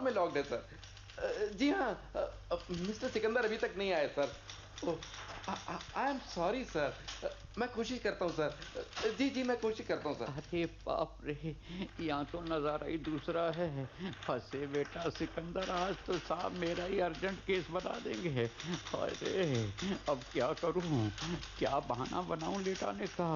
में लॉक्ड है सर। जी हाँ, मिस्टर सिकंदर अभी तक नहीं आए sir. I am sorry sir. मैं कोशिश करता हूँ सर। जी मैं कोशिश करता हूँ सर। अरे बाप रे, यहाँ तो नज़ारा ही दूसरा है। फंसे बेटा सिकंदर, आज तो साहब मेरा ही अर्जेंट केस बना देंगे। अरे अब क्या करूँ, क्या बहाना बनाऊँ लेटाने का।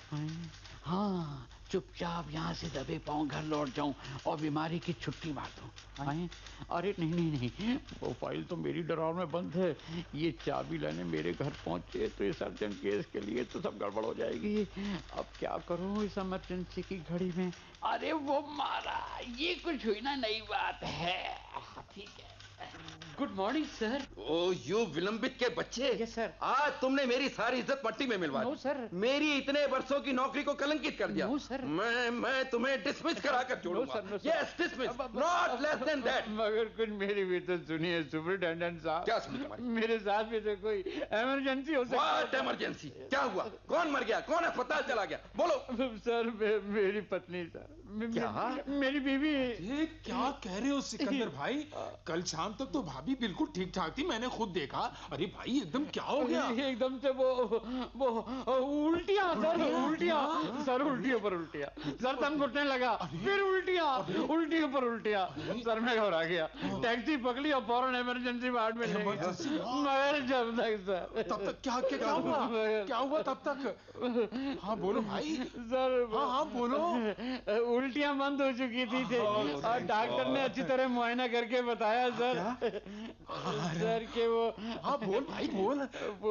हाँ, चुपचाप यहाँ से दबे पाँव घर लौट जाऊँ और बीमारी की छुट्टी मार दूँ। अरे नहीं नहीं नहीं, वो फाइल तो मेरी ड्रॉअर में बंद है। ये चाबी लेने मेरे घर पहुंचे तो इस अर्जेंट केस के लिए तो सब गड़बड़ हो जाएगी। अब क्या करूं इस इमरजेंसी की घड़ी में। अरे वो मारा, ये कुछ हुई ना नई बात है। ठीक है। Good morning sir. O you विलंबित के बच्चे। Yes sir. आज तुमने मेरी सारी इज्जत मट्टी में मिलवा दी। No sir. मेरी इतने वर्षों की नौकरी को कलंकित कर दिया। No sir. मैं तुम्हें डिसमिस कराकर छोड़ूंगा। Yes dismiss, not less than that. मगर कुछ मेरी भी तो सुनिए सुपरिटेंडेंट साहब। क्या सुनी तुम्हारी? मेरे साथ भी तो कोई इमरजेंसी हो सकती है। What emergency? क्या हुआ? कौन मर गया? कौन अस्पताल चला गया? बोलो। सर मेरी पत्नी सर। क्या? मेरी बीवी। ये क्या कह रहे हो सिकंदर भाई? कल शाम तक तो भाभी बिल्कुल ठीक ठाक थी, मैंने खुद देखा। अरे भाई एकदम क्या हो गया? एकदम से वो उल्टियां सर, उल्टियां सर, उल्टियों पर उल्टियां सर, दम घुटने लगा, फिर उल्टियां, उल्टियों पर उल्टियां सर। मैं घबरा गया, टैक्सी पकड़ी और फौरन इमरजेंसी वार्ड में ले गया। मगर जब तक सर, तब तक क्या हुआ? क्या हुआ तब तक? हाँ बोलो भाई सर। हाँ बोलो। उल्टियां बंद हो चुकी थी और डॉक्टर ने अच्छी तरह मुआयना करके बताया सर सर के वो। हाँ बोल भाई बोल। वो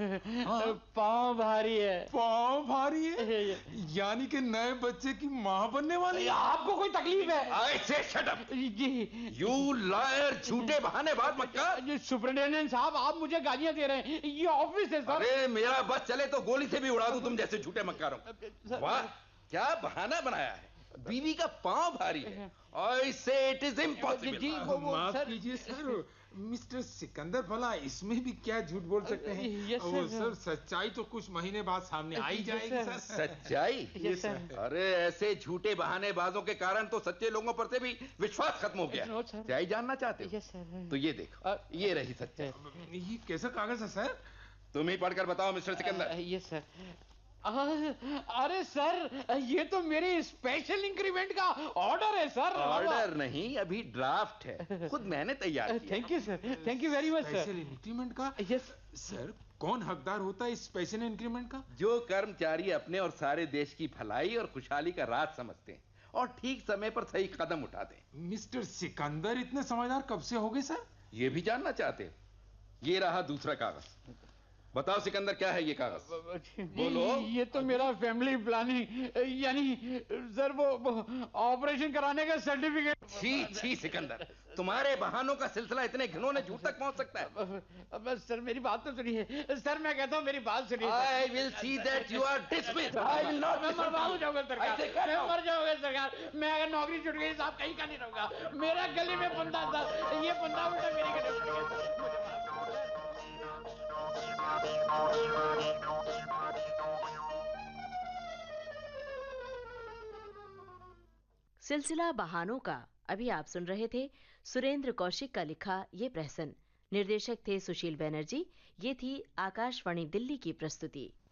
पाँव भारी है। पाँव भारी है? यानी कि नए बच्चे की माँ बनने वाली? आपको कोई तकलीफ है? आई से shut up ji. You lawyer, झूठे बहानेबाज मक्कार। सुपरिटेंडेंट साहब आप मुझे गालियां दे रहे हैं, ये ऑफिस है सर। अरे मेरा बस चले तो गोली से भी उड़ा दूं तुम जैसे झूठे मक्कारों। वाह क्या बहाना बनाया है। बीवी का पांव भारी है। I say it is impossible। जी माफ कीजिए सर, मिस्टर सिकंदर भला इसमें भी क्या झूठ बोल सकते हैं? वो सर सच्चाई तो कुछ महीने बाद सामने आई जाएगी सर। सच्चाई? अरे ऐसे झूठे बहानेबाजों के कारण तो सच्चे लोगों पर से भी विश्वास खत्म हो गया। सच्चाई जानना चाहते हो? तो ये देखो, ये रही सच्चाई। ये कैसा कागज है सर? तुम ही पढ़कर बताओ मिस्टर सिकंदर। Yes sir. अरे सर, ये तो मेरे स्पेशल इंक्रीमेंट का ऑर्डर है सर। ऑर्डर नहीं, अभी ड्राफ्ट है, खुद मैंने तैयार किया। Thank you sir, thank you very much sir. Special increment का? Yes sir. कौन हकदार होता है इस स्पेशल इंक्रीमेंट का? जो कर्मचारी अपने और सारे देश की भलाई और खुशहाली का राज समझते हैं और ठीक समय पर सही कदम उठाते हैं। मिस्टर सिकंदर इतने समझदार कब से हो गए सर? ये भी जानना चाहते हैं? ये रहा दूसरा कागज। बताओ सिकंदर, क्या है ये कागज? बोलो। ये तो मेरा फैमिली प्लानिंग, यानी सर वो ऑपरेशन कराने का सर्टिफिकेट। छी सिकंदर, तुम्हारे बहानों का सिलसिला इतने घिनौने झूठ तक पहुंच सकता है। बस सर मेरी बात तो सुनिए सर, मैं कहता हूँ मेरी बात सुनिए। I will see that you are dismissed। I will not। मैं बर्बाद हो जाऊंगा सरकार, मैं मर जाऊंगा सरकार। मैं अगर नौकरी छूट गई साहब कहीं का नहीं रहूंगा। मेरा गले में फंदा सर, ये फंदा उल्टा मेरे गले में फंद गया। सिलसिला बहानों का अभी आप सुन रहे थे सुरेंद्र कौशिक का लिखा ये प्रहसन। निर्देशक थे सुशील बनर्जी। ये थी आकाशवाणी दिल्ली की प्रस्तुति।